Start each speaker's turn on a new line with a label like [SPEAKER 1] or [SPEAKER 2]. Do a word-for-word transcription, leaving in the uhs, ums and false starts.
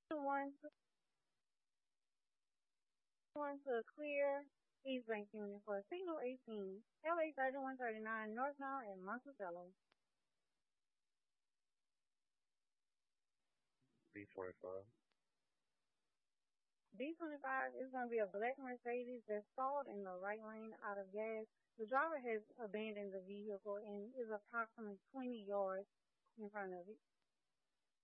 [SPEAKER 1] One, one to clear East Bank Union for Signal eighteen, L A thirty-one thirty-nine, North Mount, and Monticello.
[SPEAKER 2] B twenty-five.
[SPEAKER 1] B twenty-five is going to be a black Mercedes that stalled in the right lane out of gas. The driver has abandoned the vehicle and is approximately twenty yards in front of it.